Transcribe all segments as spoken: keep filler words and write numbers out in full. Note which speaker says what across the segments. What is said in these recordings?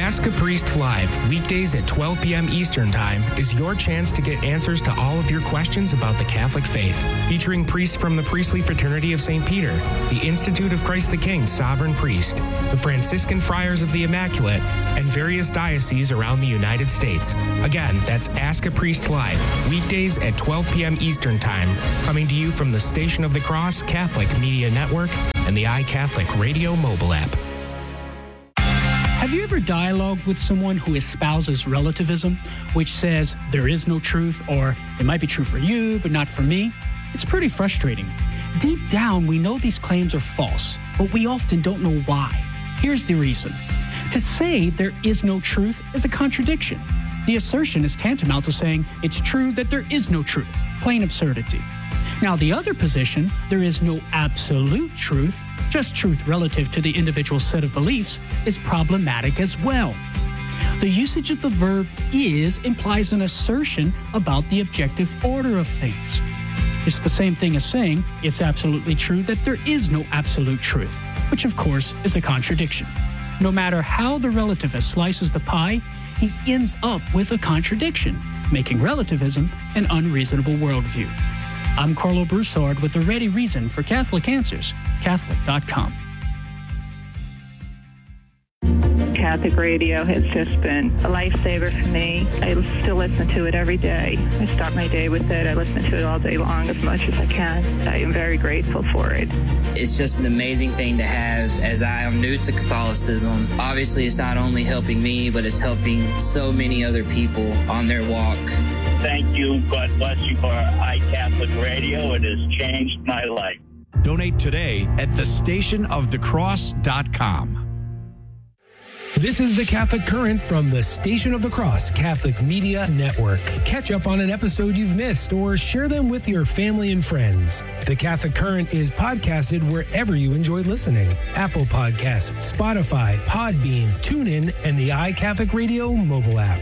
Speaker 1: Ask a Priest Live, weekdays at twelve p.m. Eastern Time, is your chance to get answers to all of your questions about the Catholic faith. Featuring priests from the Priestly Fraternity of Saint Peter, the Institute of Christ the King Sovereign Priest, the Franciscan Friars of the Immaculate, and various dioceses around the United States. Again, that's Ask a Priest Live, weekdays at twelve p.m. Eastern Time, coming to you from the Station of the Cross Catholic Media Network and the iCatholic Radio mobile app.
Speaker 2: Have you ever dialogued with someone who espouses relativism, which says there is no truth, or it might be true for you, but not for me? It's pretty frustrating. Deep down, we know these claims are false, but we often don't know why. Here's the reason. To say there is no truth is a contradiction. The assertion is tantamount to saying it's true that there is no truth. Plain absurdity. Now, the other position, there is no absolute truth, just truth relative to the individual set of beliefs, is problematic as well. The usage of the verb is implies an assertion about the objective order of things. It's the same thing as saying it's absolutely true that there is no absolute truth, which of course is a contradiction. No matter how the relativist slices the pie, he ends up with a contradiction, making relativism an unreasonable worldview. I'm Carlo Broussard with a ready reason for Catholic Answers, Catholic dot com.
Speaker 3: Catholic radio has just been a lifesaver for me. I still listen to it every day. I start my day with it. I listen to it all day long as much as I can. I am very grateful for it.
Speaker 4: It's just an amazing thing to have as I am new to Catholicism. Obviously, it's not only helping me, but it's helping so many other people on their walk.
Speaker 5: Thank you. God bless you for iCatholic Radio. It has changed my life.
Speaker 6: Donate today at the station of the cross dot com.
Speaker 1: This is the Catholic Current from the Station of the Cross Catholic Media Network. Catch up on an episode you've missed or share them with your family and friends. The Catholic Current is podcasted wherever you enjoy listening. Apple Podcasts, Spotify, Podbean, TuneIn, and the iCatholic Radio mobile app.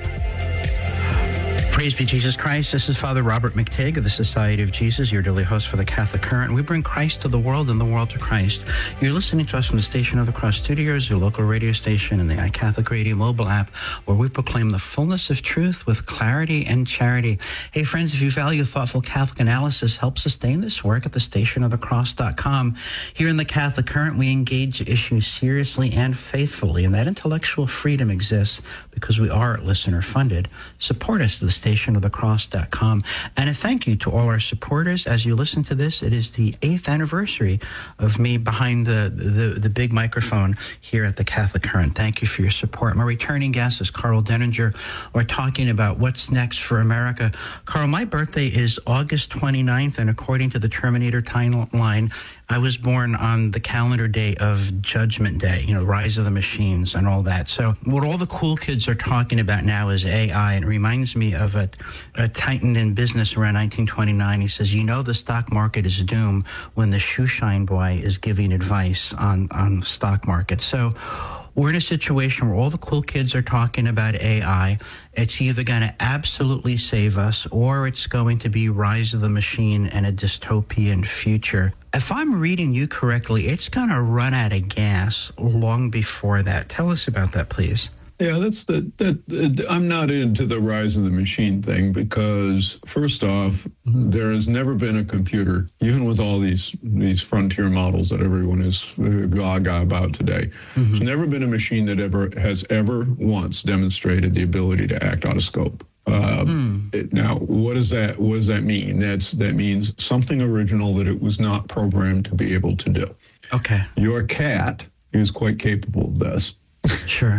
Speaker 7: Praise be Jesus Christ. This is Father Robert McTigg of the Society of Jesus, your daily host for the Catholic Current. We bring Christ to the world and the world to Christ. You're listening to us from the Station of the Cross Studios, your local radio station, and the iCatholic Radio mobile app, where we proclaim the fullness of truth with clarity and charity. Hey, friends, if you value thoughtful Catholic analysis, help sustain this work at the station of the cross dot com. Here in the Catholic Current, we engage issues seriously and faithfully, and that intellectual freedom exists because we are listener-funded. Support us at the station of the cross dot com. And a thank you to all our supporters. As you listen to this, it is the eighth anniversary of me behind the, the, the big microphone here at the Catholic Current. Thank you for your support. My returning guest is Carl Denninger. We're talking about what's next for America. Carl, my birthday is August twenty-ninth, and according to the Terminator timeline, I was born on the calendar day of Judgment Day, you know, Rise of the Machines and all that. So what all the cool kids are talking about now is A I. And it reminds me of a, a titan in business around nineteen twenty-nine. He says, you know, the stock market is doomed when the shoeshine boy is giving advice on, on the stock market. So we're in a situation where all the cool kids are talking about A I. It's either going to absolutely save us or it's going to be Rise of the Machine and a dystopian future. If I'm reading you correctly, it's going to run out of gas long before that. Tell us about that, please.
Speaker 8: Yeah, that's the, that. Uh, I'm not into the Rise of the Machine thing because, first off, there has never been a computer, even with all these these frontier models that everyone is uh, gaga about today. Mm-hmm. There's never been a machine that ever has ever once demonstrated the ability to act out of scope. Uh, mm. it, now, what does that what does that mean? That's that means something original that it was not programmed to be able to do.
Speaker 7: Okay.
Speaker 8: Your cat is quite capable of this.
Speaker 7: Sure.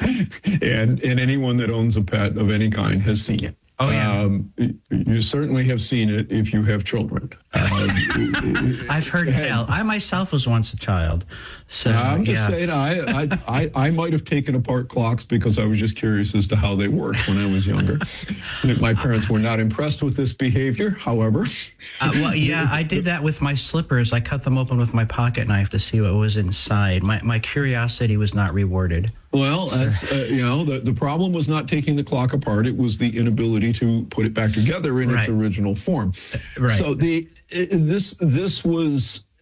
Speaker 8: and and anyone that owns a pet of any kind has seen it.
Speaker 7: Oh, yeah.
Speaker 8: Um, you certainly have seen it if you have children. Uh,
Speaker 7: I've heard hell. I myself was once a child. So
Speaker 8: I'm just
Speaker 7: yeah.
Speaker 8: saying, I, I, I, I might have taken apart clocks because I was just curious as to how they worked when I was younger. My parents were not impressed with this behavior, however.
Speaker 7: Uh, well, yeah, I did that with my slippers. I cut them open with my pocket knife to see what was inside. My, my curiosity was not rewarded.
Speaker 8: Well, that's, uh, you know, the, the problem was not taking the clock apart. It was the inability to put it back together in
Speaker 7: right.
Speaker 8: its original form.
Speaker 7: Right.
Speaker 8: So the this this was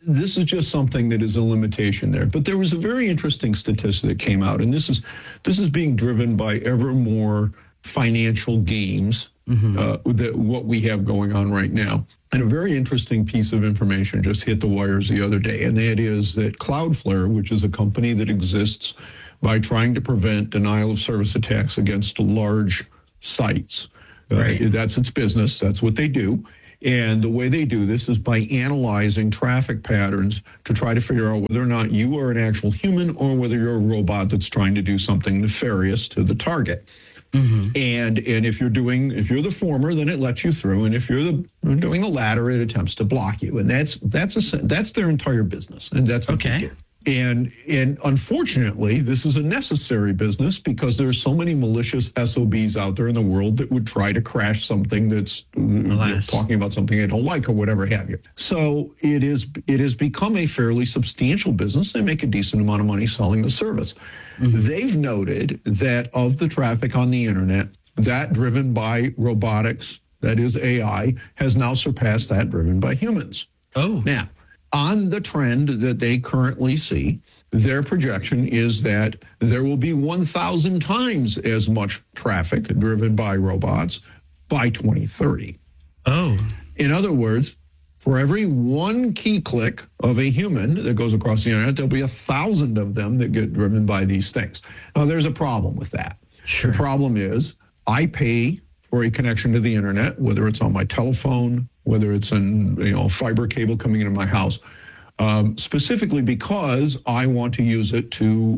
Speaker 8: this is just something that is a limitation there. But there was a very interesting statistic that came out, and this is this is being driven by ever more financial games mm-hmm. uh, that what we have going on right now. And a very interesting piece of information just hit the wires the other day, and that is that Cloudflare, which is a company that exists by trying to prevent denial of service attacks against large sites. Right. Uh, that's its business. That's what they do. And the way they do this is by analyzing traffic patterns to try to figure out whether or not you are an actual human or whether you're a robot that's trying to do something nefarious to the target. Mm-hmm. And and if you're doing if you're the former, then it lets you through, and if you're the doing the latter, it attempts to block you. And that's that's a that's their entire business, and that's what
Speaker 7: okay.
Speaker 8: they do. And and unfortunately, this is a necessary business because there's so many malicious S O Bs out there in the world that would try to crash something that's you know, talking about something they don't like or whatever have you. So it is it has become a fairly substantial business. They make a decent amount of money selling the service. Mm-hmm. They've noted that of the traffic on the internet, that driven by robotics, that is A I, has now surpassed that driven by humans.
Speaker 7: Oh.
Speaker 8: Now, on the trend that they currently see, their projection is that there will be one thousand times as much traffic driven by robots by twenty thirty.
Speaker 7: Oh.
Speaker 8: In other words, for every one key click of a human that goes across the internet, there'll be a thousand of them that get driven by these things. Now, there's a problem with that.
Speaker 7: Sure.
Speaker 8: The problem is I pay for a connection to the internet, whether it's on my telephone, whether it's in you know fiber cable coming into my house, um, specifically because I want to use it to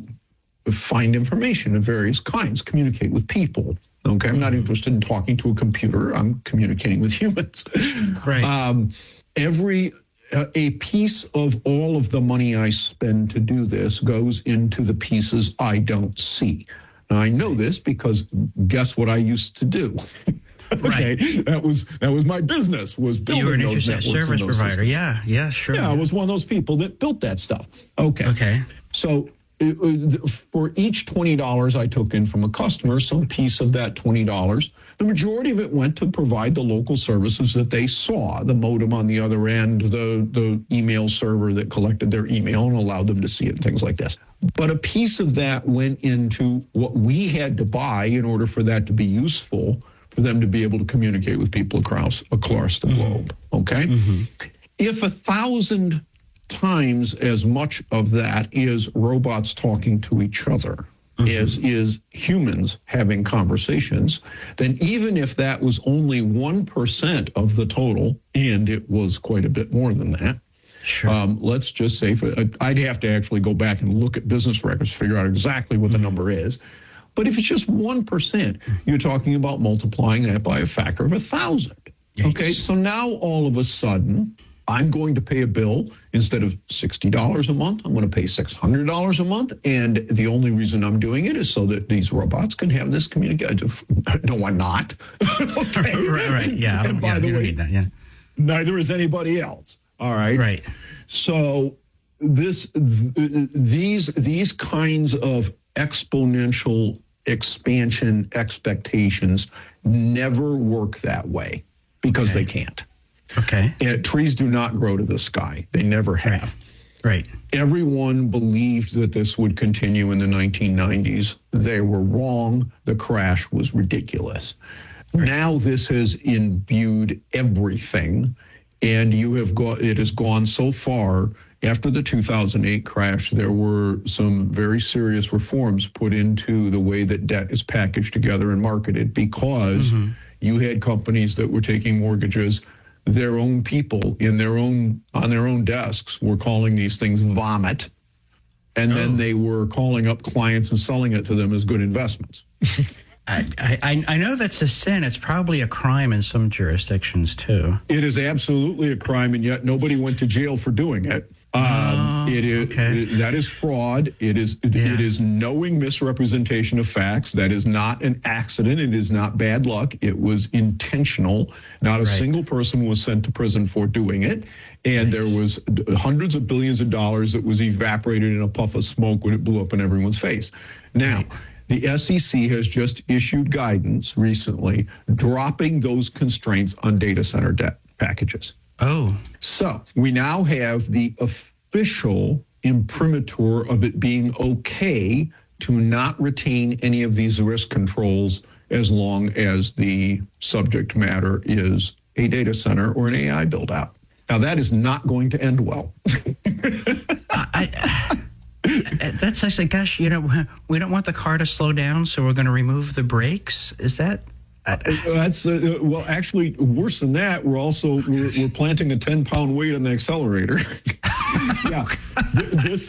Speaker 8: find information of various kinds, communicate with people. Okay, I'm not interested in talking to a computer. I'm communicating with humans.
Speaker 7: Right.
Speaker 8: Um, every uh, a piece of all of the money I spend to do this goes into the pieces I don't see. Now, I know this because guess what I used to do? Okay,
Speaker 7: right.
Speaker 8: that was that was my business. Was building
Speaker 7: you were an
Speaker 8: those networks
Speaker 7: service
Speaker 8: and those
Speaker 7: provider.
Speaker 8: systems.
Speaker 7: Yeah, yeah, sure.
Speaker 8: Yeah, I was one of those people that built that stuff. Okay.
Speaker 7: Okay.
Speaker 8: So it, uh, for each twenty dollars I took in from a customer, some piece of that twenty dollars, the majority of it went to provide the local services that they saw, the modem on the other end, the, the email server that collected their email and allowed them to see it, and things like this. But a piece of that went into what we had to buy in order for that to be useful, for them to be able to communicate with people across across the globe, okay? Mm-hmm. If a thousand times as much of that is robots talking to each other mm-hmm. as is humans having conversations, then even if that was only one percent of the total, and it was quite a bit more than that,
Speaker 7: Sure.
Speaker 8: Um, let's just say, for, I'd have to actually go back and look at business records to figure out exactly what the number is. But if it's just one percent, you're talking about multiplying that by a factor of a thousand. Yikes. Okay, so now all of a sudden, I'm going to pay a bill instead of sixty dollars a month. I'm going to pay six hundred dollars a month. And the only reason I'm doing it is so that these robots can have this communication. No, I'm not. Okay?
Speaker 7: Right, right, yeah.
Speaker 8: And by
Speaker 7: yeah,
Speaker 8: the
Speaker 7: you
Speaker 8: way,
Speaker 7: need that, yeah.
Speaker 8: neither is anybody else. All right.
Speaker 7: Right.
Speaker 8: So this, th- these, these kinds of exponential expansion expectations never work that way because
Speaker 7: okay.
Speaker 8: they can't.
Speaker 7: Okay.
Speaker 8: And trees do not grow to the sky. They never have.
Speaker 7: Right. right.
Speaker 8: Everyone believed that this would continue in the nineteen nineties. They were wrong. The crash was ridiculous. Right. Now this has imbued everything. And you have got, it has gone so far. After the two thousand eight crash, there were some very serious reforms put into the way that debt is packaged together and marketed because mm-hmm. you had companies that were taking mortgages. Their own people in their own on their own desks were calling these things vomit. And oh. then they were calling up clients and selling it to them as good investments.
Speaker 7: I, I I know that's a sin. It's probably a crime in some jurisdictions, too.
Speaker 8: It is absolutely a crime, and yet nobody went to jail for doing it. Um,
Speaker 7: oh,
Speaker 8: it is
Speaker 7: okay.
Speaker 8: it, that is fraud. It is it,
Speaker 7: yeah.
Speaker 8: it is knowing misrepresentation of facts. That is not an accident. It is not bad luck. It was intentional. Not a
Speaker 7: right.
Speaker 8: single person was sent to prison for doing it, and nice. There was hundreds of billions of dollars that was evaporated in a puff of smoke when it blew up in everyone's face. Now. Right. The S E C has just issued guidance recently dropping those constraints on data center debt packages.
Speaker 7: Oh.
Speaker 8: So we now have the official imprimatur of it being okay to not retain any of these risk controls as long as the subject matter is a data center or an A I build out. Now, that is not going to end well.
Speaker 7: I, I, that's actually, gosh, you know, we don't want the car to slow down, so we're going to remove the brakes. Is that?
Speaker 8: Uh, that's uh, well, actually, worse than that. We're also we're, we're planting a ten pound weight on the accelerator. Yeah, this